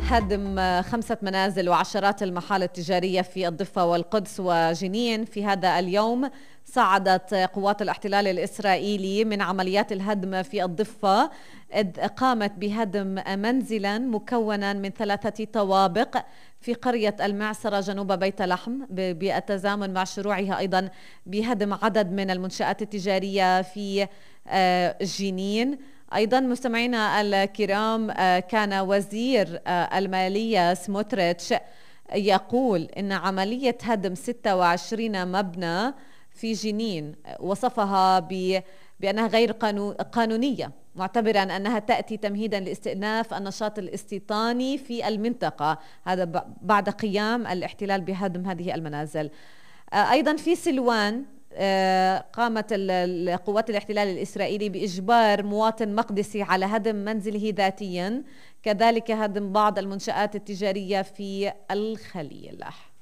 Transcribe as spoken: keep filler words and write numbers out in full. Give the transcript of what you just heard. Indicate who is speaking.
Speaker 1: هدم خمسة منازل وعشرات المحال التجارية في الضفة والقدس وجنين في هذا اليوم. صعدت قوات الاحتلال الإسرائيلي من عمليات الهدم في الضفة، إذ قامت بهدم منزلا مكونا من ثلاثة طوابق في قرية المعصرة جنوب بيت لحم، بالتزامن مع شروعها أيضا بهدم عدد من المنشآت التجارية في جنين. أيضا مستمعينا الكرام، كان وزير المالية سموتريتش يقول إن عملية هدم ستة وعشرين مبنى في جنين وصفها بأنها غير قانونية، معتبرا أنها تأتي تمهيدا لاستئناف النشاط الاستيطاني في المنطقة، هذا بعد قيام الاحتلال بهدم هذه المنازل. أيضا في سلوان قامت قوات الاحتلال الإسرائيلي بإجبار مواطن مقدسي على هدم منزله ذاتيا، كذلك هدم بعض المنشآت التجارية في الخليل.